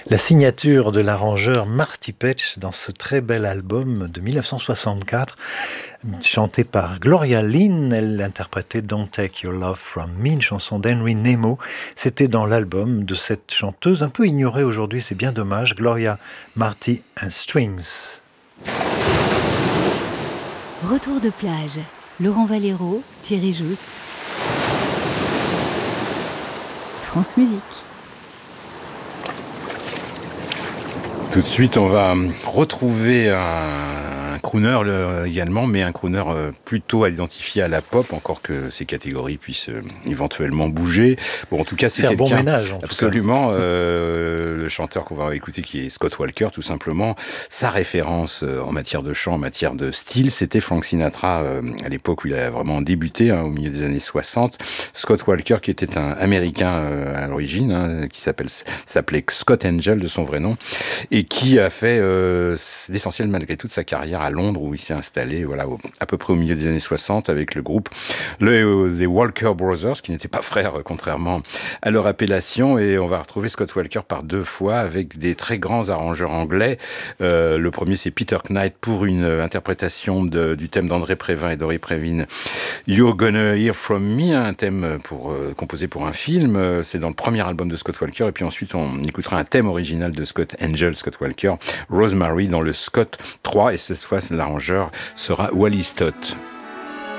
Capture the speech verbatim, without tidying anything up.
La signature de l'arrangeur Marty Petch dans ce très bel album de mille neuf cent soixante-quatre, chanté par Gloria Lynn. Elle interprétait Don't Take Your Love From Me, une chanson d'Henry Nemo. C'était dans l'album de cette chanteuse un peu ignorée aujourd'hui, c'est bien dommage, Gloria Marty and Strings. Retour de plage. Laurent Valero, Thierry Jousse. France Musique. Tout de suite, on va retrouver un, un crooner le, également, mais un crooner plutôt à identifier à la pop, encore que ces catégories puissent euh, éventuellement bouger. Bon, en tout cas, c'est Faire quelqu'un... bon ménage, en absolument, euh, le chanteur qu'on va écouter, qui est Scott Walker, tout simplement. Sa référence euh, en matière de chant, en matière de style, c'était Frank Sinatra, euh, à l'époque où il a vraiment débuté, hein, au milieu des années soixante. Scott Walker, qui était un Américain euh, à l'origine, hein, qui s'appelle, s'appelait Scott Angel, de son vrai nom, et qui a fait euh, l'essentiel malgré toute sa carrière à Londres, où il s'est installé voilà, au, à peu près au milieu des années soixante avec le groupe le, les Walker Brothers, qui n'étaient pas frères contrairement à leur appellation, et on va retrouver Scott Walker par deux fois avec des très grands arrangeurs anglais. Euh, le premier, c'est Peter Knight pour une interprétation de, du thème d'André Prévin et Dory Prévin, You're Gonna Hear From Me, un thème pour, euh, composé pour un film. C'est dans le premier album de Scott Walker, et puis ensuite on écoutera un thème original de Scott Angel, Scott Walker, Rosemary, dans le Scott trois, et cette fois l'arrangeur sera Wally Stott.